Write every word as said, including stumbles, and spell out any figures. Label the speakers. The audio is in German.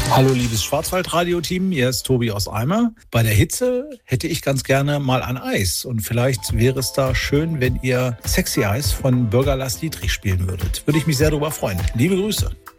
Speaker 1: Hallo liebes Schwarzwaldradio-Team, hier ist Tobi aus Eimer. Bei der Hitze hätte ich ganz gerne mal ein Eis und vielleicht wäre es da schön, wenn ihr Sexy Eis von Burger Lars Dietrich spielen würdet. Würde ich mich sehr darüber freuen. Liebe Grüße.